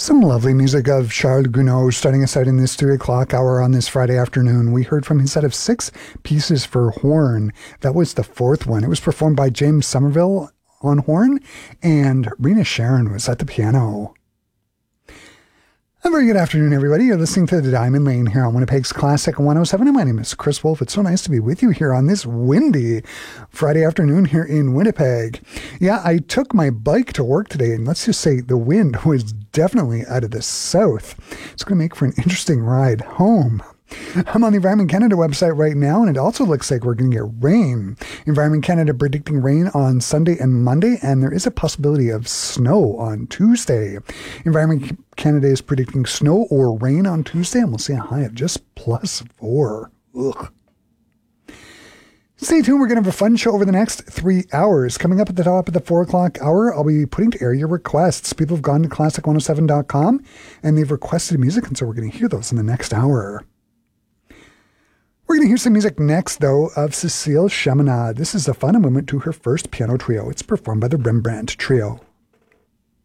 Some lovely music of Charles Gounod starting us out in this 3 o'clock hour on this Friday afternoon. We heard from his set of 6 pieces for horn. That was the 4th one. It was performed by James Somerville on horn, and Rena Sharon was at the piano. A very good afternoon, everybody. You're listening to The Diamond Lane here on Winnipeg's Classic 107, and my name is Chris Wolf. It's so nice to be with you here on this windy Friday afternoon here in Winnipeg. Yeah, I took my bike to work today, and let's just say the wind was definitely out of the south. It's going to make for an interesting ride home. I'm on the Environment Canada website right now, and it also looks like we're going to get rain. Environment Canada predicting rain on Sunday and Monday, and there is a possibility of snow on Tuesday. Environment Canada is predicting snow or rain on Tuesday, and we'll see a high of just +4. Ugh. Stay tuned. We're going to have a fun show over the next 3 hours. Coming up at the top of the 4 o'clock hour, I'll be putting to air your requests. People have gone to classic107.com, and they've requested music, and so we're going to hear those in the next hour. We're going to hear some music next, though, of Cécile Chaminade. This is a final moment to her first piano trio. It's performed by the Rembrandt Trio.